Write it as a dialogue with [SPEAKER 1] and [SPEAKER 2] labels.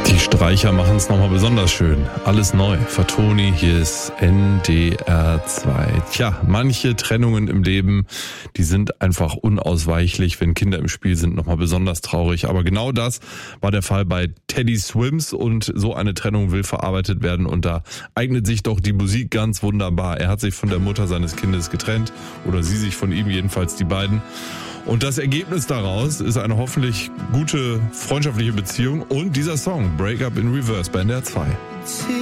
[SPEAKER 1] Die Streicher machen es nochmal besonders schön. Alles neu. Fatoni, hier ist NDR 2. Tja, manche Trennungen im Leben, die sind einfach unausweichlich. Wenn Kinder im Spiel sind, nochmal besonders traurig. Aber genau das war der Fall bei Teddy Swims und so eine Trennung will verarbeitet werden. Und da eignet sich doch die Musik ganz wunderbar. Er hat sich von der Mutter seines Kindes getrennt oder sie sich von ihm, jedenfalls die beiden. Und das Ergebnis daraus ist eine hoffentlich gute freundschaftliche Beziehung und dieser Song Break Up in Reverse bei NDR 2.